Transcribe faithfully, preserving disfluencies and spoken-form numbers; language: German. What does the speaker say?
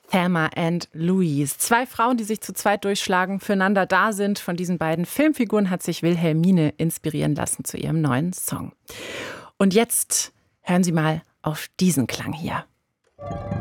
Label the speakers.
Speaker 1: Thelma and Louise. Zwei Frauen, die sich zu zweit durchschlagen, füreinander da sind. Von diesen beiden Filmfiguren hat sich Wilhelmine inspirieren lassen zu ihrem neuen Song. Und jetzt hören Sie mal auf diesen Klang hier.